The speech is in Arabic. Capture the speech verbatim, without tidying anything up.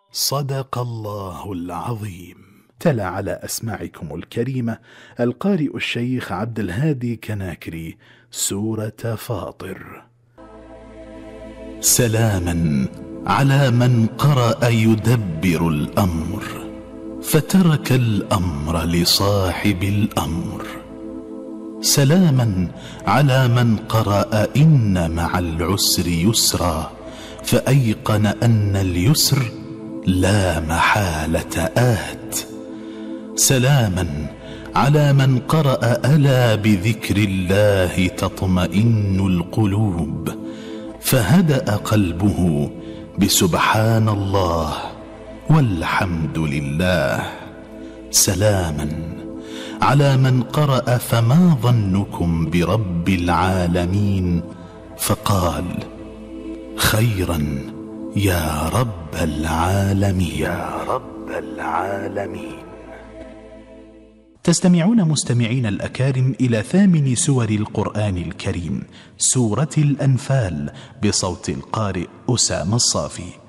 صدق الله العظيم. تلا على أسماعكم الكريمة القارئ الشيخ عبد الهادي كناكري سورة فاطر. سلاما على من قرأ يدبر الأمر فترك الأمر لصاحب الأمر. سلاما على من قرأ إن مع العسر يسرا فأيقن أن اليسر لا محالة آت. سلاما على من قرأ ألا بذكر الله تطمئن القلوب فهدأ قلبه بسبحان الله والحمد لله. سلاما على من قرأ فما ظنكم برب العالمين فقال خيرا يا رب العالمين يا رب العالمين. تستمعون مستمعين الأكارم إلى ثامن سور القرآن الكريم، سورة الأنفال، بصوت القارئ أسامة الصافي.